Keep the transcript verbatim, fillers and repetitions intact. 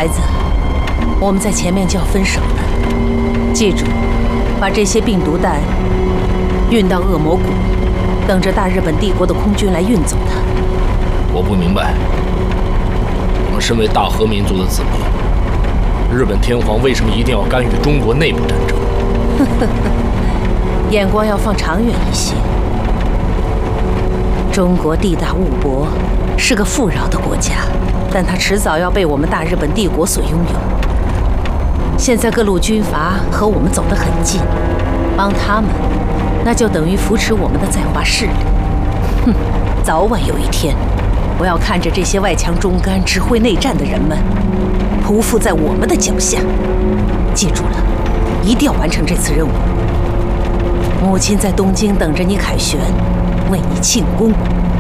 孩子，我们在前面就要分手了，记住，把这些病毒弹运到恶魔谷，等着大日本帝国的空军来运走它。 我不明白，我们身为大和民族的子民，日本天皇为什么一定要干预中国内部战争？ 眼光要放长远一些。中国地大物博，是个富饶的国家，但它迟早要被我们大日本帝国所拥有。现在各路军阀和我们走得很近，帮他们，那就等于扶持我们的在华势力。哼，早晚有一天，我要看着这些外强中干、只会内战的人们匍匐在我们的脚下。记住了，一定要完成这次任务。母亲在东京等着你凯旋，为你庆功。